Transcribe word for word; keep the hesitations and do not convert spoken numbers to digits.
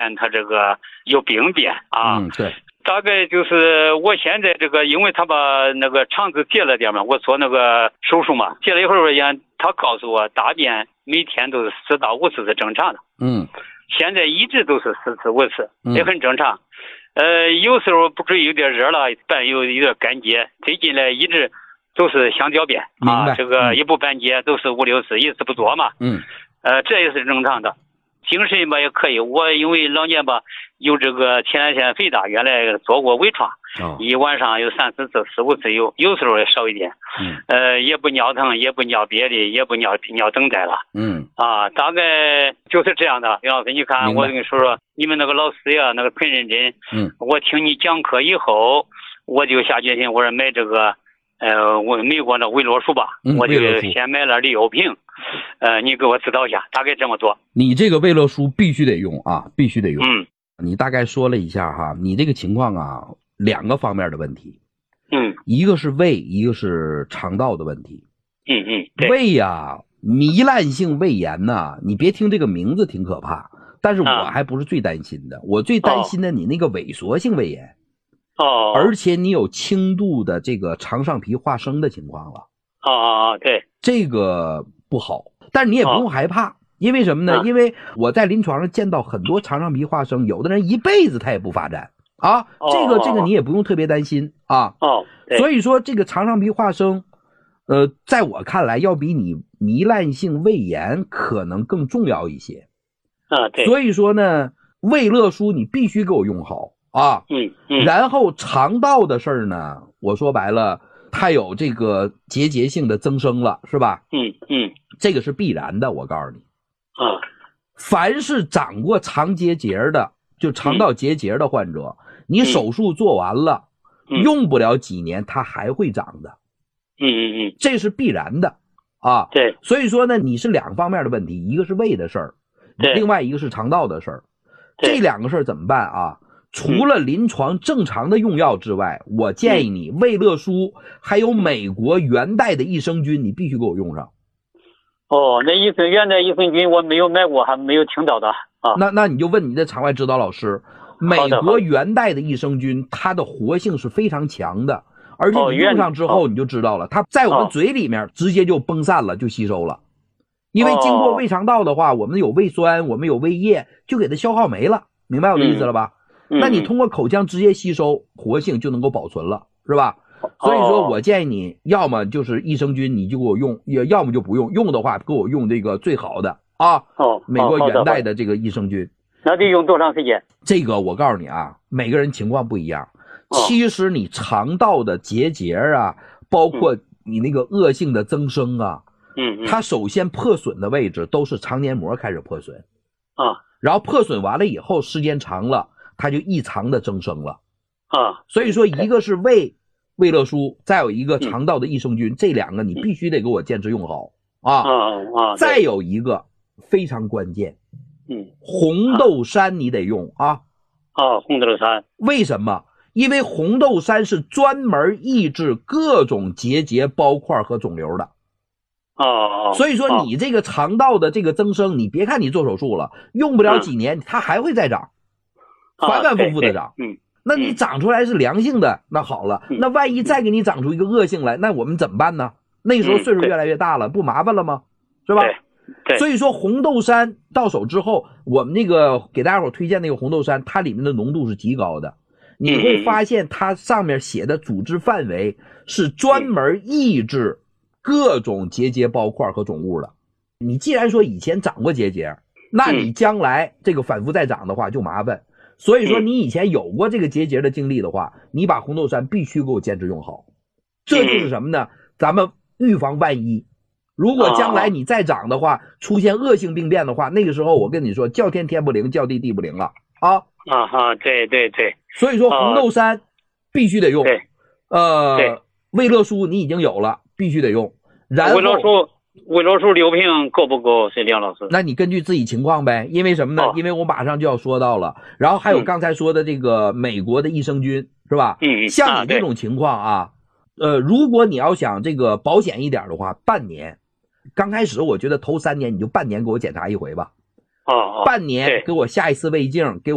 免他这个有病变啊。 嗯，对。 大概就是我现在这个，因为他把那个肠子结了点嘛，我做那个手术嘛，结了以后也他告诉我大便每天都是四到五次是正常的。 嗯， 现在一直都是四次五次，也很正常。嗯、呃，有时候不注意有点热了，伴有有点干结，最近来一直都是想小便啊，这个也不半结，都是五六次，一次不做嘛。 嗯， 呃，这也是正常的。精神吧也可以，我因为老年吧有这个前列腺肥大，原来做过微创，哦、一晚上有三四次、四五次有，有时候也少一点。 嗯， 呃，也不尿疼，也不尿别的，也不尿尿等待了。 嗯， 啊，大概就是这样的。杨老师，你看，我跟你说说，你们那个老师呀，那个很认真。 嗯， 我听你讲课以后，我就下决心，我说买这个。呃，我美国那维罗舒吧， 嗯、 我就先买了六瓶，呃，你给我指导一下，大概这么做。 你这个维乐舒必须得用啊，必须得用。 嗯， 你大概说了一下哈，你这个情况啊，两个方面的问题。 嗯， 一个是胃，一个是肠道的问题。 嗯嗯， 胃呀、啊，糜烂性胃炎呐、啊，你别听这个名字挺可怕，但是我还不是最担心的，啊、我最担心的你那个萎缩性胃炎。 哦， 而且你有轻度的这个肠上皮化生的情况了。 哦哦哦，对， 这个不好，但是你也不用害怕，哦、因为什么呢？ 嗯、 因为我在临床上见到很多肠上皮化生，有的人一辈子他也不发展啊。 哦、 这个这个你也不用特别担心啊。 哦， 所以说这个肠上皮化生，呃，在我看来要比你糜烂性胃炎可能更重要一些。 啊，对。 所以说呢，胃乐舒你必须给我用好。啊， 嗯嗯， 然后肠道的事儿呢，我说白了，它有这个结节性的增生了，是吧？ 嗯嗯， 这个是必然的，我告诉你。 啊， 凡是长过肠结节的，就肠道结节的患者，嗯、你手术做完了，嗯、用不了几年，它还会长的。 嗯嗯嗯， 这是必然的啊。 对， 所以说呢，你是两方面的问题，一个是胃的事儿，另外一个是肠道的事儿。这两个事儿怎么办啊？除了临床正常的用药之外，嗯、我建议你胃乐舒还有美国元代的益生菌，你必须给我用上。 哦，那益生元代益生菌我没有买过，还没有听到的啊。 那那你就问你的场外指导老师，美国元代的益生菌它的活性是非常强的，而且你用上之后你就知道了，它在我们嘴里面直接就崩散了，就吸收了。因为经过胃肠道的话，我们有胃酸，我们有胃液，就给它消耗没了，明白我的意思了吧？ 嗯、 那你通过口腔直接吸收，活性就能够保存了，是吧？所以说我建议你，要么就是益生菌，你就给我用，也要么就不用。用的话，给我用这个最好的啊， 哦， 美国元代的这个益生菌。 那得用多长时间？ 这个我告诉你啊，每个人情况不一样。其实你肠道的结节啊，包括你那个恶性的增生啊， 嗯， 它首先破损的位置都是肠黏膜开始破损啊， 然后破损完了以后，时间长了。它就异常的增生了啊， 所以说一个是胃胃乐舒，再有一个肠道的益生菌，嗯、这两个你必须得给我坚持用好啊啊啊！ 再有一个非常关键， 嗯， 红豆杉你得用啊啊，红豆杉为什么？因为红豆杉是专门抑制各种结节、包块和肿瘤的啊， 所以说你这个肠道的这个增生，你别看你做手术了，用不了几年，它还会再长。反反复复的长， 嗯， 那你长出来是良性的，那好了， 嗯、 那万一再给你长出一个恶性来，那我们怎么办呢？那时候岁数越来越大了， 嗯、 不麻烦了吗？是吧？ 对，对。 所以说红豆杉到手之后，我们那个给大家伙推荐那个红豆杉，它里面的浓度是极高的，你会发现它上面写的组织范围是专门抑制各种结节、包块和肿物的。你既然说以前长过结节，那你将来这个反复再长的话就麻烦。所以说你以前有过这个结节的经历的话，你把红豆杉必须给我坚持用好。这就是什么呢？咱们预防万一。如果将来你再长的话，出现恶性病变的话，那个时候我跟你说，叫天天不灵，叫地地不灵了啊！ 啊哈，对对对。 所以说红豆杉必须得用。 对。 呃，胃乐舒你已经有了，必须得用。然后胃乐舒。胃乐舒六瓶够不够？是梁老师？ 那你根据自己情况呗，因为什么呢？ 哦、 因为我马上就要说到了，然后还有刚才说的这个美国的益生菌，嗯、是吧？ 嗯， 像你这种情况啊，啊呃，如果你要想这个保险一点的话，半年，刚开始我觉得头三年你就半年给我检查一回吧， 哦哦， 半年给我下一次胃镜，给我。